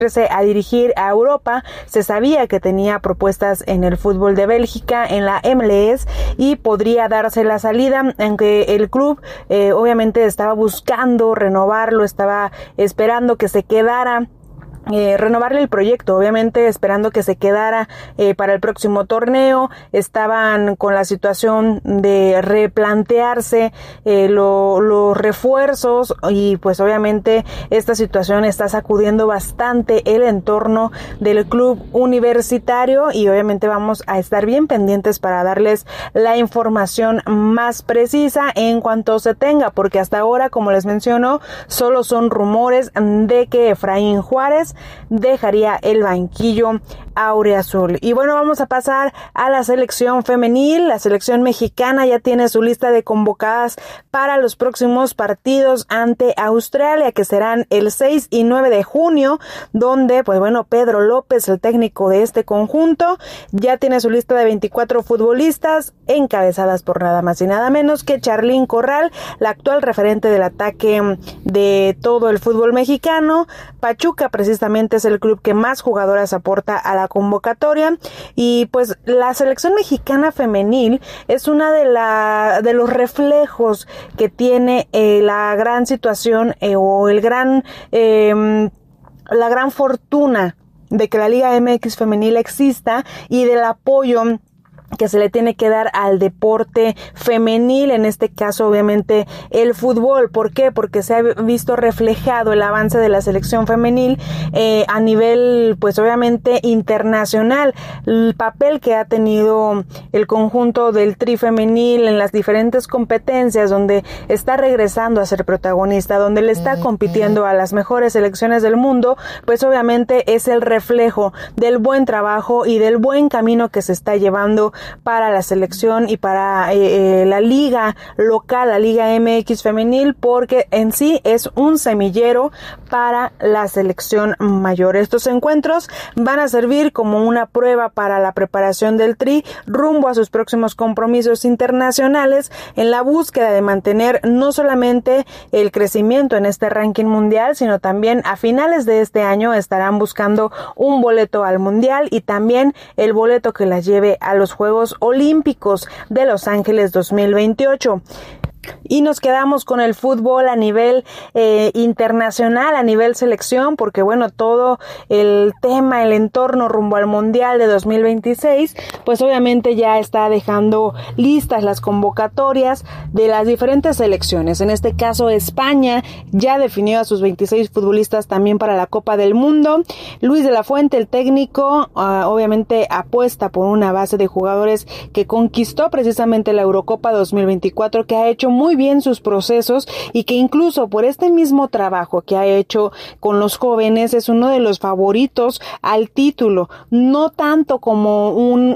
a dirigir a Europa. Se sabía que tenía propuestas en el fútbol de Bélgica, en la MLS, y podría darse la salida, aunque el club obviamente estaba buscando renovarlo, estaba esperando que se quedara, renovarle el proyecto, obviamente esperando que se quedara para el próximo torneo. Estaban con la situación de replantearse los refuerzos, y pues obviamente esta situación está sacudiendo bastante el entorno del club universitario, y obviamente vamos a estar bien pendientes para darles la información más precisa en cuanto se tenga, porque hasta ahora, como les menciono, solo son rumores de que Efraín Juárez dejaría el banquillo auriazul. Y bueno, vamos a pasar a la selección femenil. La selección mexicana ya tiene su lista de convocadas para los próximos partidos ante Australia, que serán el 6 y 9 de junio, donde, pues bueno, Pedro López, el técnico de este conjunto, ya tiene su lista de 24 futbolistas, encabezadas por nada más y nada menos que Charlín Corral, la actual referente del ataque de todo el fútbol mexicano. Pachuca precisamente es el club que más jugadoras aporta a la convocatoria, y pues la selección mexicana femenil es una de los reflejos que tiene la gran situación o la gran fortuna de que la Liga MX femenil exista, y del apoyo que se le tiene que dar al deporte femenil, en este caso obviamente el fútbol. ¿Por qué? Porque se ha visto reflejado el avance de la selección femenil a nivel, pues obviamente internacional. El papel que ha tenido el conjunto del Tri femenil en las diferentes competencias, donde está regresando a ser protagonista, donde le está compitiendo a las mejores selecciones del mundo, pues obviamente es el reflejo del buen trabajo y del buen camino que se está llevando para la selección y para la liga local, la Liga MX femenil, porque en sí es un semillero para la selección mayor. Estos encuentros van a servir como una prueba para la preparación del Tri rumbo a sus próximos compromisos internacionales, en la búsqueda de mantener no solamente el crecimiento en este ranking mundial, sino también a finales de este año estarán buscando un boleto al mundial, y también el boleto que las lleve a los Juegos Olímpicos de Los Ángeles 2028. Y nos quedamos con el fútbol a nivel internacional, a nivel selección, porque bueno, todo el tema, el entorno rumbo al Mundial de 2026, pues obviamente ya está dejando listas las convocatorias de las diferentes selecciones. En este caso, España ya definió a sus 26 futbolistas también para la Copa del Mundo. Luis de la Fuente, el técnico, obviamente apuesta por una base de jugadores que conquistó precisamente la Eurocopa 2024, que ha hecho muy bien sus procesos, y que incluso por este mismo trabajo que ha hecho con los jóvenes es uno de los favoritos al título, no tanto como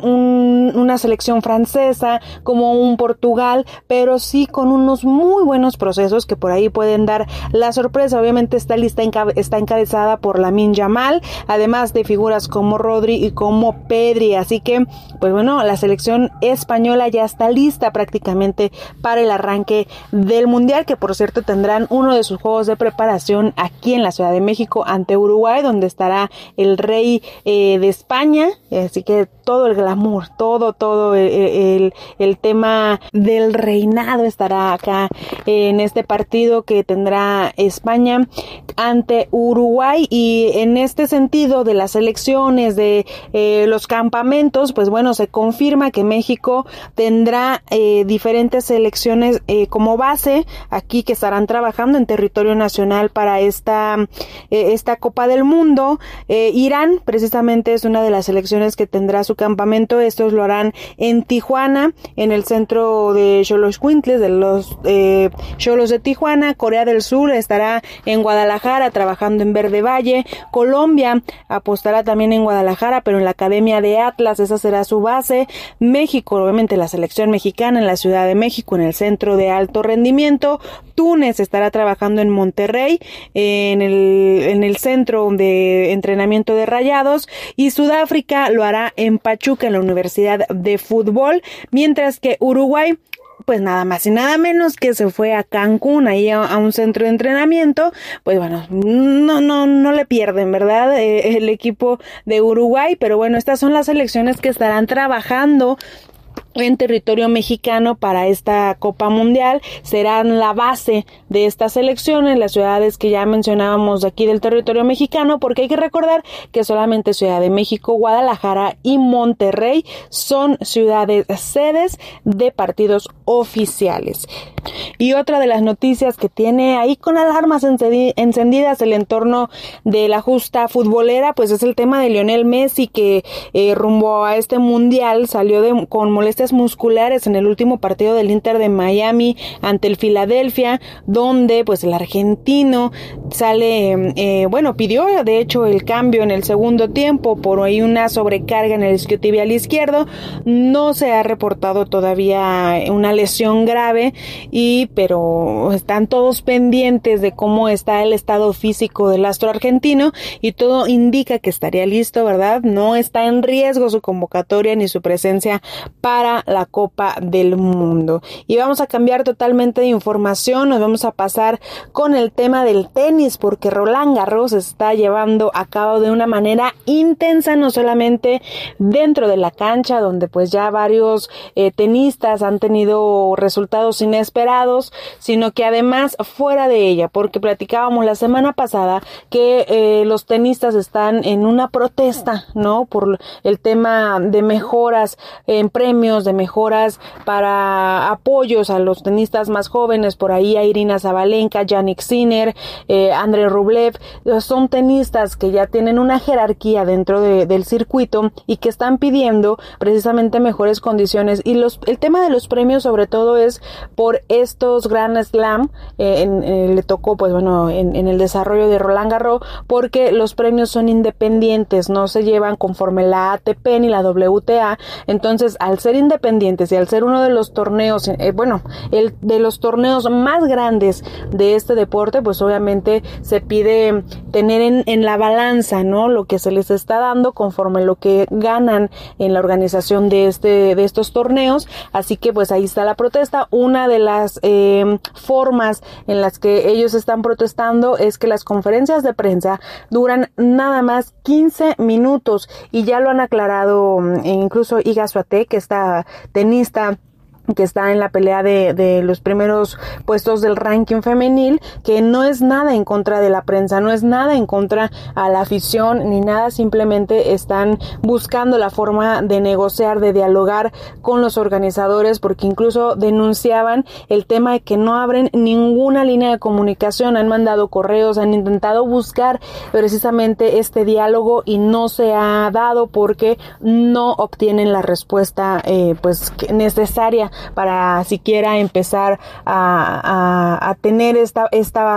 una selección francesa, como un Portugal, pero sí con unos muy buenos procesos que por ahí pueden dar la sorpresa. Obviamente esta lista está encabezada por Lamine Yamal, además de figuras como Rodri y como Pedri, así que pues bueno, la selección española ya está lista prácticamente para el arranque del Mundial, que por cierto tendrán uno de sus juegos de preparación aquí en la Ciudad de México ante Uruguay, donde estará el rey de España, así que todo el glamour, todo el tema del reinado estará acá en este partido que tendrá España ante Uruguay. Y en este sentido de las elecciones, de los campamentos, pues bueno, se confirma que México tendrá diferentes selecciones como base aquí, que estarán trabajando en territorio nacional para esta Copa del Mundo. Irán precisamente es una de las selecciones que tendrá su campamento. Estos lo harán en Tijuana, en el centro de Xoloitzcuintla, de los Xolos de Tijuana. Corea del Sur estará en Guadalajara trabajando en Verde Valle. Colombia apostará también en Guadalajara, pero en la Academia de Atlas, esa será su base. México, obviamente la selección mexicana en la Ciudad de México, en el centro de alto rendimiento. Túnez estará trabajando en Monterrey, en el centro de entrenamiento de Rayados, y Sudáfrica lo hará en Pachuca, en la Universidad de Fútbol, mientras que Uruguay pues nada más y nada menos que se fue a Cancún, ahí a un centro de entrenamiento. Pues bueno, no le pierden, ¿verdad? El equipo de Uruguay, pero bueno, estas son las selecciones que estarán trabajando en territorio mexicano para esta Copa Mundial. Serán la base de estas selecciones, las ciudades que ya mencionábamos de aquí del territorio mexicano, porque hay que recordar que solamente Ciudad de México, Guadalajara y Monterrey son ciudades sedes de partidos oficiales. Y otra de las noticias que tiene ahí con alarmas encendidas el entorno de la justa futbolera, pues es el tema de Lionel Messi, que rumbo a este mundial salió con molestias musculares en el último partido del Inter de Miami ante el Philadelphia, donde pues el argentino pidió de hecho el cambio en el segundo tiempo por ahí una sobrecarga en el isquiotibial izquierdo. No se ha reportado todavía una lesión grave, pero están todos pendientes de cómo está el estado físico del astro argentino, y todo indica que estaría listo, ¿verdad? No está en riesgo su convocatoria ni su presencia para la Copa del Mundo. Y vamos a cambiar totalmente de información, nos vamos a pasar con el tema del tenis, porque Roland Garros se está llevando a cabo de una manera intensa, no solamente dentro de la cancha, donde pues ya varios tenistas han tenido resultados inesperados, sino que además fuera de ella, porque platicábamos la semana pasada que los tenistas están en una protesta, ¿no? Por el tema de mejoras en premios, de mejoras para apoyos a los tenistas más jóvenes, por ahí a Irina Zabalenka, Jannik Sinner, Andrei Rublev. Son tenistas que ya tienen una jerarquía dentro del circuito y que están pidiendo precisamente mejores condiciones, y el tema de los premios sobre todo es por estos Grand Slam. Le tocó pues bueno en el desarrollo de Roland Garros, porque los premios son independientes, no se llevan conforme la ATP ni la WTA. Entonces, al ser independientes y al ser uno de los torneos, de los torneos más grandes de este deporte, pues obviamente se pide tener en la balanza, ¿no?, lo que se les está dando conforme lo que ganan en la organización de estos torneos. Así que pues ahí está la protesta. Una de las formas en las que ellos están protestando es que las conferencias de prensa duran nada más 15 minutos, y ya lo han aclarado incluso Iga Swiatek, que está tenista que está en la pelea de los primeros puestos del ranking femenil, que no es nada en contra de la prensa, no es nada en contra a la afición ni nada, simplemente están buscando la forma de negociar, de dialogar con los organizadores, porque incluso denunciaban el tema de que no abren ninguna línea de comunicación, han mandado correos, han intentado buscar precisamente este diálogo y no se ha dado porque no obtienen la respuesta necesaria para siquiera empezar a tener esta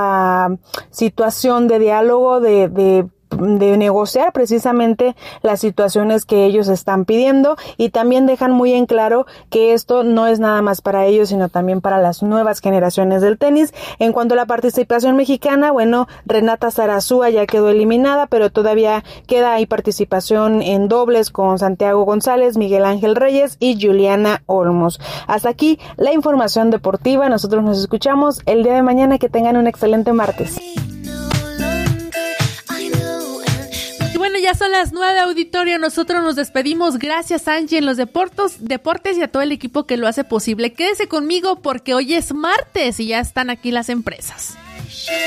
situación de diálogo, de negociar precisamente las situaciones que ellos están pidiendo, y también dejan muy en claro que esto no es nada más para ellos, sino también para las nuevas generaciones del tenis. En cuanto a la participación mexicana, Renata Zarazúa ya quedó eliminada, pero todavía queda ahí participación en dobles con Santiago González, Miguel Ángel Reyes y Juliana Olmos. Hasta aquí la información deportiva. Nosotros nos escuchamos el día de mañana. Que tengan un excelente martes. Ya son las 9, auditorio. Nosotros nos despedimos. Gracias, Angie, en los deportes y a todo el equipo que lo hace posible. Quédese conmigo porque hoy es martes y ya están aquí las empresas.